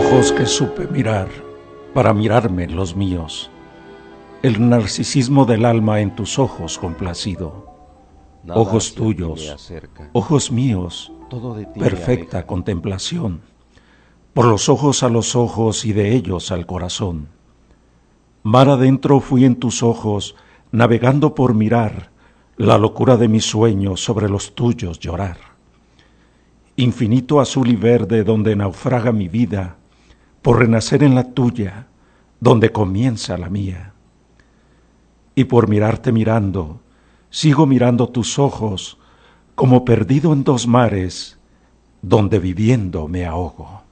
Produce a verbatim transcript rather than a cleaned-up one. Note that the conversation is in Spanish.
ojos que supe mirar para mirarme en los míos, el narcisismo del alma en tus ojos complacido, Nada ojos hacia ti tuyos, me acerca, ojos míos, todo de ti me perfecta aleja. contemplación, por los ojos a los ojos y de ellos al corazón. Mar adentro fui en tus ojos, navegando por mirar la locura de mis sueños sobre los tuyos llorar. Infinito azul y verde donde naufraga mi vida, por renacer en la tuya, donde comienza la mía. Y por mirarte mirando, sigo mirando tus ojos, como perdido en dos mares, donde viviendo me ahogo.